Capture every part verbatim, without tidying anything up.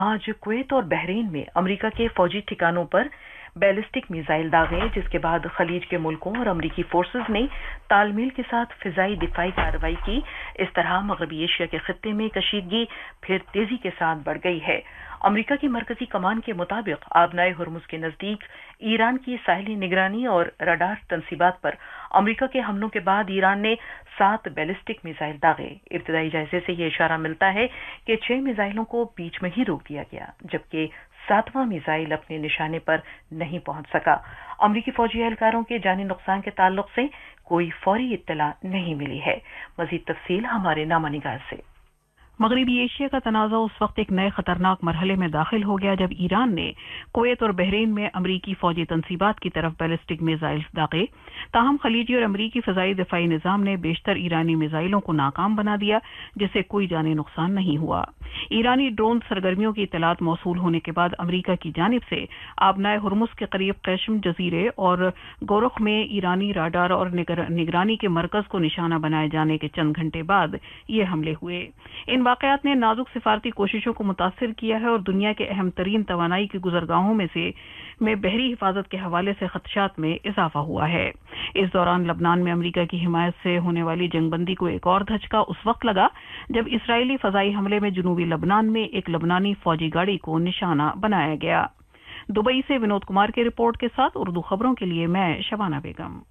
आज कुवैत और बहरीन में अमेरिका के फौजी ठिकानों पर बैलिस्टिक मिसाइल दागे, जिसके बाद खलीज के मुल्कों और अमेरिकी फोर्सेस ने तालमेल के साथ फिजाई दिफाई कार्रवाई की। इस तरह मगरबी एशिया के खित्ते में कशीदगी फिर तेजी के साथ बढ़ गई है। अमेरिका की मरकजी कमान के मुताबिक आबनाए हुर्मुज के नजदीक ईरान की साहिली निगरानी और रडार तनसीबात पर अमेरिका के हमलों के बाद ईरान ने सात बैलिस्टिक मिसाइल दागे। इब्तदाई जायजे से यह इशारा मिलता है कि छह मिसाइलों को बीच में ही रोक दिया गया, जबकि सातवां मिसाइल अपने निशाने पर नहीं पहुंच सका। अमेरिकी फौजी एहलकारों के जानी नुकसान के ताल्लुक से कोई फौरी इत्तला नहीं मिली है। मजीद तफसील हमारे नामा निगार से। मगरबी एशिया का तनाज़ा उस वक्त एक नए खतरनाक मरहले में दाखिल हो गया जब ईरान ने कुवैत और बहरीन में अमरीकी फौजी तनसीबात की तरफ बैलिस्टिक मिसाइल्स दागे। ताहम खलीजी और अमरीकी फ़ज़ाई दिफाई निज़ाम ने बेशतर ईरानी मिसाइलों को नाकाम बना दिया, जिससे कोई जानी नुकसान नहीं हुआ। ईरानी ड्रोन सरगर्मियों की इत्तलात मौसूल होने के बाद अमरीका की जानिब से आबनाए हुर्मुज के करीब कैशम जजीरे और गोरख में ईरानी राडार और निगरानी के मरकज को निशाना बनाए जाने के चंद घंटे बाद ये हमले हुए। इन वाकयात ने नाजुक सिफारती कोशिशों को मुतासिर किया है और दुनिया के अहम तरीन तवानाई की गुजरगाहों में से में बहरी हिफाजत के हवाले से खदशात में इजाफा हुआ है। इस दौरान लबनान में अमरीका की हिमायत से होने वाली जंगबंदी को एक और धचका उस वक्त लगा जब इसराइली फजाई हमले में जनूबी लबनान में एक लबनानी फौजी गाड़ी को निशाना बनाया गया। दुबई से विनोद कुमार की रिपोर्ट के साथ उर्दू खबरों के लिए मैं शबाना बेगम।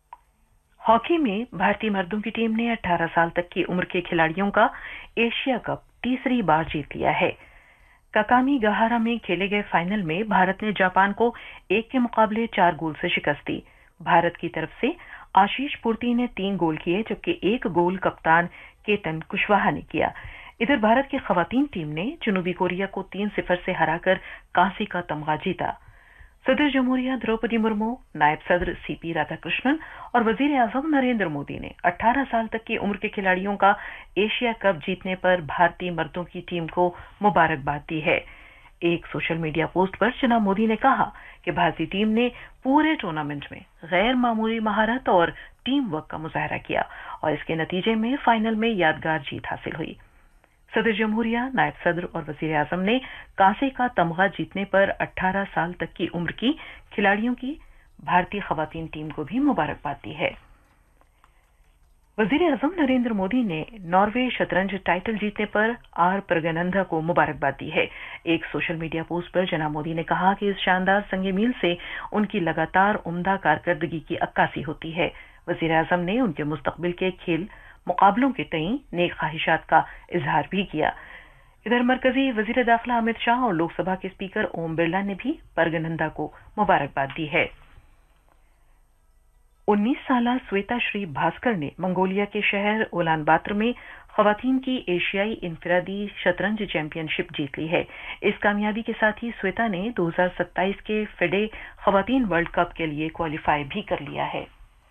हॉकी में भारतीय मर्दों की टीम ने अठारह साल तक की उम्र के खिलाड़ियों का एशिया कप तीसरी बार जीत लिया है। ककामी गहारा में खेले गए फाइनल में भारत ने जापान को एक के मुकाबले चार गोल से शिकस्त दी। भारत की तरफ से आशीष पूर्ति ने तीन गोल किए, जबकि एक गोल कप्तान केतन कुशवाहा ने किया। इधर भारत की खवातीन टीम ने जनूबी कोरिया को तीन सिफर से हराकर कांसे का तमगा जीता। सदर जमहूरिया द्रौपदी मुर्मू, नायब सदर सीपी राधाकृष्णन और वजीर आजम नरेंद्र मोदी ने अठारह साल तक की उम्र के खिलाड़ियों का एशिया कप जीतने पर भारतीय मर्दों की टीम को मुबारकबाद दी है। एक सोशल मीडिया पोस्ट पर जनाब मोदी ने कहा कि भारतीय टीम ने पूरे टूर्नामेंट में गैर मामूली महारत और टीम वर्क का मुजाहरा किया और इसके नतीजे में फाइनल में यादगार जीत हासिल हुई। सदर जमहूरिया, नायब सदर और वजीर आजम ने कांसे का तमगा जीतने पर अठारह साल तक की उम्र की खिलाड़ियों की भारतीय खवातीन टीम को भी मुबारकबाद दी है। वजीर आजम नरेंद्र मोदी ने नॉर्वे शतरंज टाइटल जीतने पर आर प्रगनंदा को मुबारकबाद दी है। एक सोशल मीडिया पोस्ट पर जनाब मोदी ने कहा कि इस शानदार संगे मील से उनकी लगातार उम्दा कारकर्दगी की अक्कासी होती है। वजीर आजम ने उनके मुस्तकबिल के खेल मुकाबलों के तई नेक ख्वाहिशात का इजहार भी किया। इधर मरकजी वजीर दाखिला अमित शाह और लोकसभा के स्पीकर ओम बिरला ने भी परगनंदा को मुबारकबाद दी है। उन्नीस साला श्वेता श्री भास्कर ने मंगोलिया के शहर उलान बातर में खवातीन की एशियाई इनफरादी शतरंज चैंपियनशिप जीत ली है। इस कामयाबी के साथ ही श्वेता ने दो हजार सत्ताईस के फेडे खवातीन वर्ल्ड कप के लिए क्वालिफाई भी कर लिया है।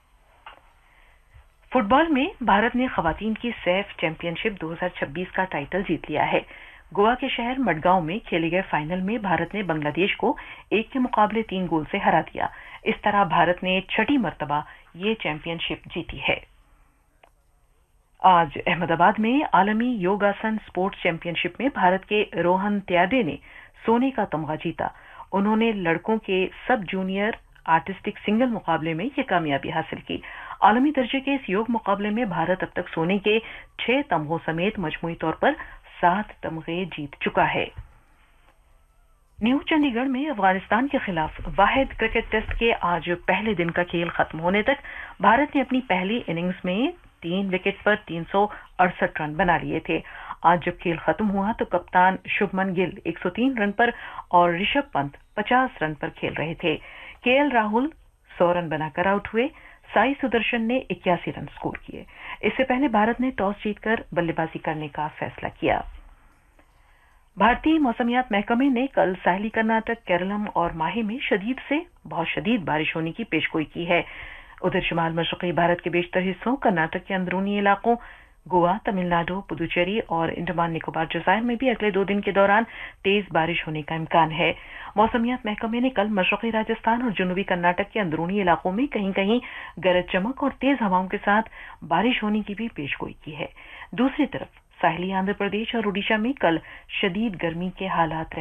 फुटबॉल में भारत ने खवातीन की सैफ चैंपियनशिप दो हजार छब्बीस का टाइटल जीत लिया है। गोवा के शहर मडगांव में खेले गए फाइनल में भारत ने बांग्लादेश को एक के मुकाबले तीन गोल से हरा दिया। इस तरह भारत ने छठी मर्तबा ये चैंपियनशिप जीती है। आज अहमदाबाद में आलमी योगासन स्पोर्ट्स चैंपियनशिप में भारत के रोहन त्यादे ने सोने का तमगा जीता। उन्होंने लड़कों के सब जूनियर आर्टिस्टिक सिंगल मुकाबले में यह कामयाबी हासिल की। आलमी दर्जे के इस योग मुकाबले में भारत अब तक सोने के छह तमगों समेत मजमूई तौर पर सात तमगे जीत चुका है। न्यू चंडीगढ़ में अफगानिस्तान के खिलाफ वाहिद क्रिकेट टेस्ट के आज पहले दिन का खेल खत्म होने तक भारत ने अपनी पहली इनिंग्स में तीन विकेट पर तीन सौ अड़सठ रन बना लिए थे। आज जब खेल खत्म हुआ तो कप्तान शुभमन गिल एक सौ तीन रन पर और ऋषभ पंत पचास रन पर खेल रहे थे। केएल राहुल सौ रन बनाकर आउट हुए। साई सुदर्शन ने इक्यासी रन स्कोर किए। इससे पहले भारत ने टॉस जीतकर बल्लेबाजी करने का फैसला किया। भारतीय मौसमियात महकमे ने कल साहिली कर्नाटक, केरलम और माहे में शदीद से बहुत शदीद बारिश होने की पेशगोई की है। उधर शुमाल मशरक़ी भारत के बेशतर हिस्सों, कर्नाटक के अंदरूनी इलाकों, गोवा, तमिलनाडु, पुदुचेरी और अंडमान निकोबार जज़ायर में भी अगले दो दिन के दौरान तेज बारिश होने का इम्कान है। मौसमियात महकमे ने कल मशरक़ी राजस्थान और जनूबी कर्नाटक के अंदरूनी इलाकों में कहीं कहीं गरज चमक और तेज हवाओं के साथ बारिश होने की भी पेशगोई की है। दूसरी तरफ साहिली आंध्र प्रदेश और ओडिशा में कल शदीद गर्मी के हालात